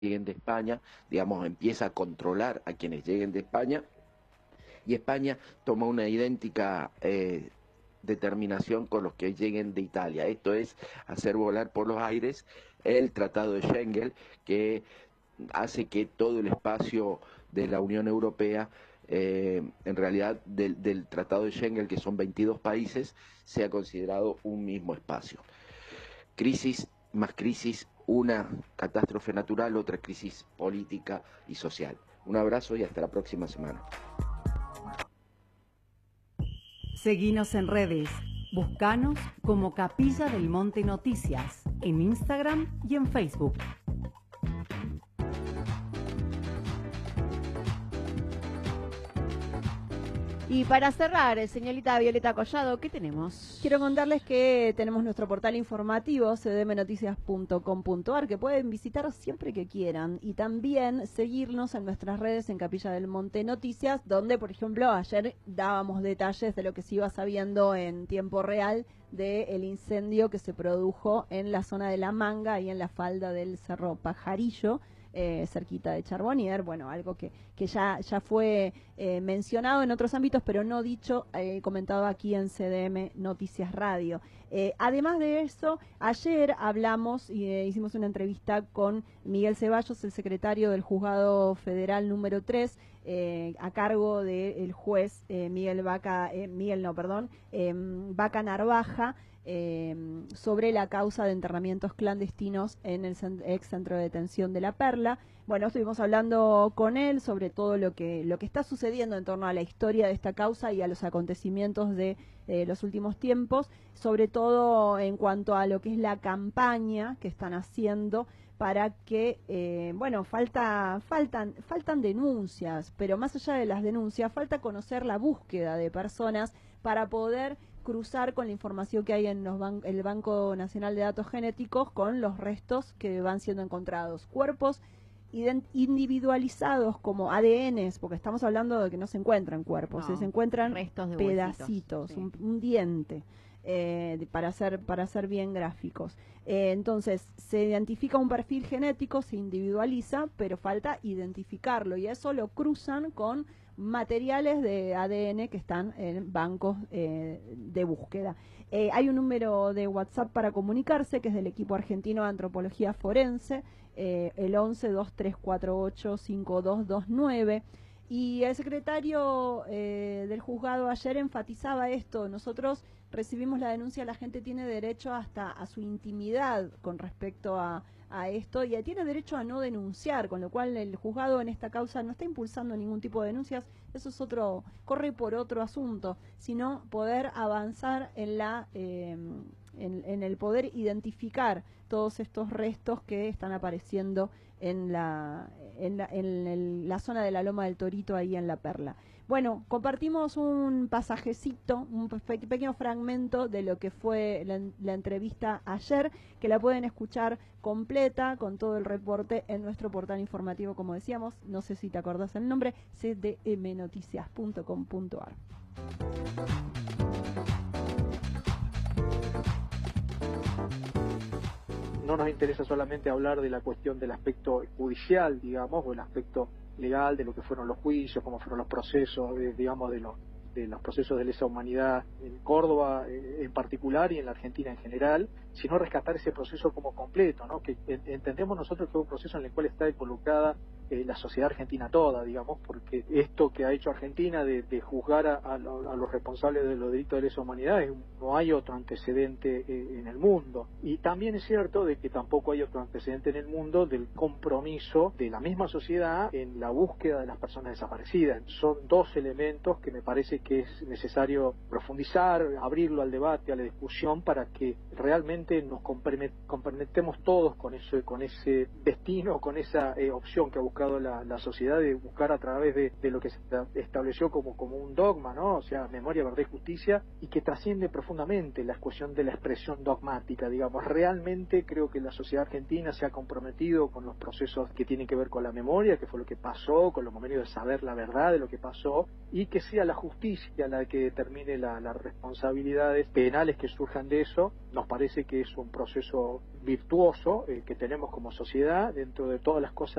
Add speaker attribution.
Speaker 1: lleguen de España, digamos, empieza a controlar a quienes lleguen de España, y España toma una idéntica determinación con los que lleguen de Italia. Esto es hacer volar por los aires el Tratado de Schengen, que hace que todo el espacio de la Unión Europea, en realidad del Tratado de Schengen, que son 22 países, sea considerado un mismo espacio. Crisis más crisis, una catástrofe natural, otra crisis política y social. Un abrazo y hasta la próxima semana.
Speaker 2: Seguinos en redes. Buscanos como Capilla del Monte Noticias en Instagram y en Facebook.
Speaker 3: Y para cerrar, señorita Violeta Collado, ¿qué tenemos?
Speaker 4: Quiero contarles que tenemos nuestro portal informativo, cdmnoticias.com.ar, que pueden visitar siempre que quieran. Y también seguirnos en nuestras redes en Capilla del Monte Noticias, donde, por ejemplo, ayer dábamos detalles de lo que se iba sabiendo en tiempo real del incendio que se produjo en la zona de La Manga y en la falda del Cerro Pajarillo. Cerquita de Charbonnier, bueno, algo que ya fue mencionado en otros ámbitos, pero no dicho, comentado aquí en CDM Noticias Radio. Además de eso, ayer hablamos y hicimos una entrevista con Miguel Ceballos, el secretario del Juzgado Federal número 3, a cargo del juez Vaca Narvaja, sobre la causa de enterramientos clandestinos en el ex centro de detención de La Perla. Bueno, estuvimos hablando con él sobre todo lo que está sucediendo en torno a la historia de esta causa y a los acontecimientos de los últimos tiempos, sobre todo en cuanto a lo que es la campaña que están haciendo para que, faltan denuncias, pero más allá de las denuncias, falta conocer la búsqueda de personas para poder cruzar con la información que hay en el Banco Nacional de Datos Genéticos con los restos que van siendo encontrados. Cuerpos individualizados como ADNs, porque estamos hablando de que no se encuentran cuerpos, se encuentran restos de pedacitos, sí. un diente. Para ser bien gráficos. Entonces, se identifica un perfil genético, se individualiza, pero falta identificarlo, y eso lo cruzan con materiales de ADN que están en bancos de búsqueda. Hay un número de WhatsApp para comunicarse, que es del equipo argentino de antropología forense, el 11-2348-5229. Y el secretario del juzgado ayer enfatizaba esto: nosotros recibimos la denuncia, la gente tiene derecho hasta a su intimidad con respecto a esto, y tiene derecho a no denunciar, con lo cual el juzgado en esta causa no está impulsando ningún tipo de denuncias. Eso es corre por otro asunto, sino poder avanzar en el poder identificar todos estos restos que están apareciendo en la zona de la Loma del Torito, ahí en La Perla. Bueno, compartimos un pasajecito, un pequeño fragmento de lo que fue la entrevista ayer, que la pueden escuchar completa con todo el reporte en nuestro portal informativo, como decíamos, no sé si te acordás el nombre, cdmnoticias.com.ar.
Speaker 5: No nos interesa solamente hablar de la cuestión del aspecto judicial, digamos, o el aspecto legal de lo que fueron los juicios, cómo fueron los procesos, digamos, de los procesos de lesa humanidad en Córdoba en particular y en la Argentina en general, sino rescatar ese proceso como completo, ¿no? Que entendemos nosotros que es un proceso en el cual está involucrada la sociedad argentina toda, digamos, porque esto que ha hecho Argentina de juzgar a los responsables de los delitos de lesa humanidad, no hay otro antecedente en el mundo. Y también es cierto de que tampoco hay otro antecedente en el mundo del compromiso de la misma sociedad en la búsqueda de las personas desaparecidas. Son dos elementos que me parece que es necesario profundizar, abrirlo al debate, a la discusión, para que realmente nos comprometemos todos con ese destino, con esa opción que busca equivocado la sociedad de buscar a través de lo que se estableció como un dogma, ¿no? O sea, memoria, verdad y justicia, y que trasciende profundamente la cuestión de la expresión dogmática, digamos. Realmente creo que la sociedad argentina se ha comprometido con los procesos que tienen que ver con la memoria, que fue lo que pasó, con los momentos de saber la verdad de lo que pasó, y que sea la justicia la que determine las responsabilidades penales que surjan de eso. Nos parece que es un proceso virtuoso que tenemos como sociedad dentro de todas las cosas